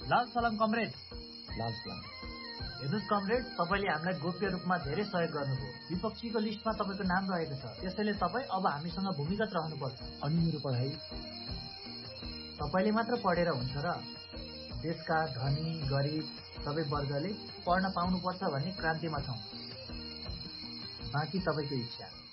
लाल सलाम कमरेड। लाल सलाम। हेर्नुहोस् कमरेड, तपाईँले हामीलाई गोप्य रूपमा धेरै सहयोग गर्नुभयो। विपक्षीको लिस्टमा तपाईँको नाम रहेको छ, त्यसैले तपाईँ अब हामीसँग भूमिगत रहनुपर्छ। अनि मेरो पढाइ? तपाईँले मात्र पढेर हुन्छ र? देशका धनी गरिब सबै वर्गले पढ्न पाउनुपर्छ भन्ने क्रान्तिमा छौँ। बाँकी तपाईँको इच्छा।